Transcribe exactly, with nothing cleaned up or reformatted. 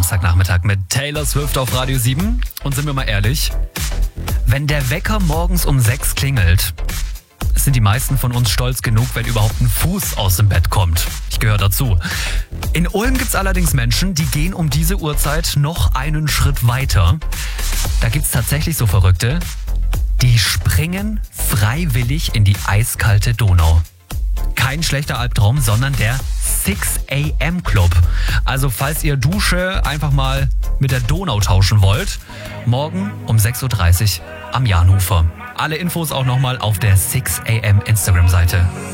Samstagnachmittag mit Taylor Swift auf Radio sieben. Und sind wir mal ehrlich, wenn der Wecker morgens um sechs klingelt, sind die meisten von uns stolz genug, wenn überhaupt ein Fuß aus dem Bett kommt. Ich gehöre dazu. In Ulm gibt's allerdings Menschen, die gehen um diese Uhrzeit noch einen Schritt weiter. Da gibt's tatsächlich so Verrückte, die springen freiwillig in die eiskalte Donau. Kein schlechter Albtraum, sondern der six a m Club. Also falls ihr Dusche einfach mal mit der Donau tauschen wollt, morgen um sechs Uhr dreißig am Jahnhofer. Alle Infos auch nochmal auf der six a m Instagram-Seite.